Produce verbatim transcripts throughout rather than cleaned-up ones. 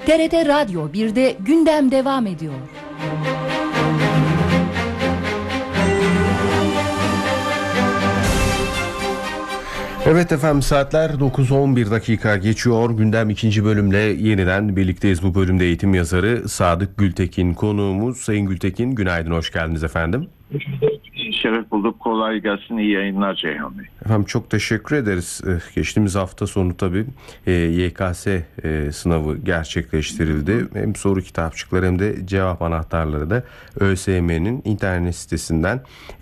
T R T Radyo birde gündem devam ediyor. Evet efendim, saatler dokuz on bir dakika geçiyor. Gündem ikinci bölümle yeniden birlikteyiz. Bu bölümde eğitim yazarı Sadık Gültekin konuğumuz. Sayın Gültekin, günaydın, hoş geldiniz efendim. Şeref bulduk. Kolay gelsin. İyi yayınlar Ceyhan Bey. Efendim çok teşekkür ederiz. Geçtiğimiz hafta sonu tabii Y K S sınavı gerçekleştirildi. Hem soru kitapçıkları hem de cevap anahtarları da ÖSYM'nin internet sitesinden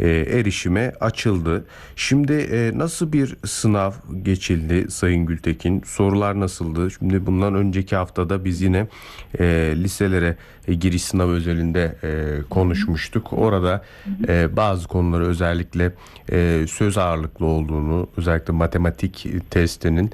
erişime açıldı. Şimdi nasıl bir sınav geçildi Sayın Gültekin? Sorular nasıldı? Şimdi bundan önceki haftada biz yine liselere giriş sınavı özelinde konuşmuştuk. Orada bazı konuları, özellikle söz ağırlıklı olduğunu, özellikle matematik testinin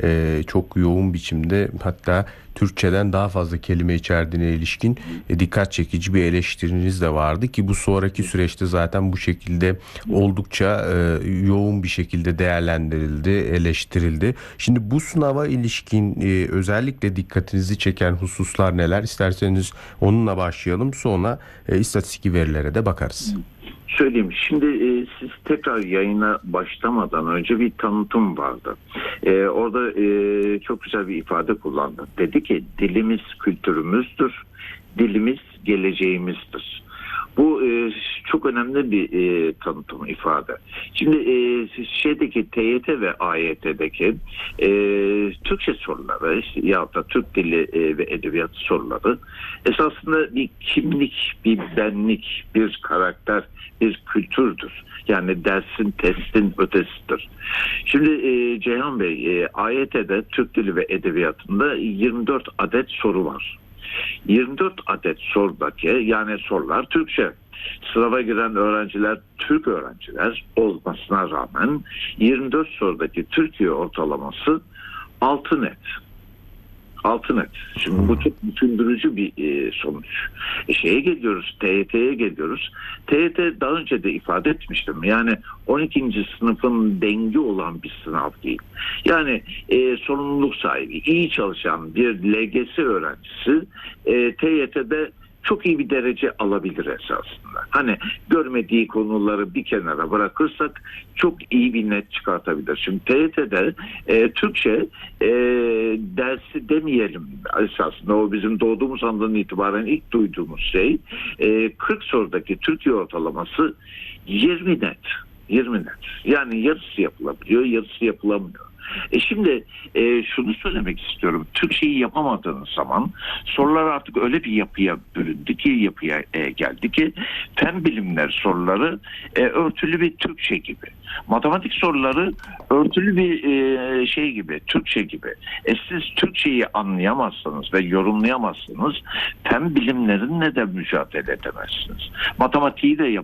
çok yoğun biçimde, hatta Türkçeden daha fazla kelime içerdiğine ilişkin dikkat çekici bir eleştiriniz de vardı ki bu sonraki süreçte zaten bu şekilde oldukça yoğun bir şekilde değerlendirildi, eleştirildi. Şimdi bu sınava ilişkin özellikle dikkatinizi çeken hususlar neler? İsterseniz onunla başlayalım, sonra istatistik verilere de bakarız. Söyleyeyim. Şimdi e, siz tekrar yayına başlamadan önce bir tanıtım vardı. E, orada e, çok güzel bir ifade kullandı. Dedi ki dilimiz kültürümüzdür, dilimiz geleceğimizdir. Bu e, çok önemli bir e, tanıtım, ifade. Şimdi e, şeydeki T Y T ve A Y T'deki e, Türkçe soruları işte, ya da Türk dili e, ve edebiyatı soruları esasında bir kimlik, bir benlik, bir karakter, bir kültürdür. Yani dersin, testin ötesidir. Şimdi e, Ceyhan Bey, e, A Y T'de Türk dili ve edebiyatında yirmi dört adet soru var. yirmi dört adet sorudaki, yani sorular Türkçe. Sınava giren öğrenciler Türk öğrenciler olmasına rağmen yirmi dört sorudaki Türkiye ortalaması altı net. altı net. Şimdi bu çok düşündürücü bir e, sonuç. E, şeye geliyoruz, T Y T'ye geliyoruz. T Y T daha önce de ifade etmiştim. Yani on ikinci sınıfın dengi olan bir sınav değil. Yani e, sorumluluk sahibi, iyi çalışan bir L G S öğrencisi e, T Y T'de çok iyi bir derece alabilir esasında. Hani görmediği konuları bir kenara bırakırsak çok iyi bir net çıkartabilir. Şimdi T Y T'de e, Türkçe e, dersi demeyelim esasında, o bizim doğduğumuz andan itibaren ilk duyduğumuz şey. E, kırk sorudaki Türkiye ortalaması yirmi net. yirmi net. Yani yarısı yapılabiliyor, yarısı yapılamıyor. E şimdi e, şunu söylemek istiyorum. Türkçeyi yapamadığınız zaman sorular artık öyle bir yapıya büründü ki, yapıya e, geldi ki fen bilimler soruları e, örtülü bir Türkçe gibi. Matematik soruları örtülü bir e, şey gibi, Türkçe gibi. E siz Türkçeyi anlayamazsanız ve yorumlayamazsanız fen bilimlerinle de mücadele edemezsiniz. Matematiği de yap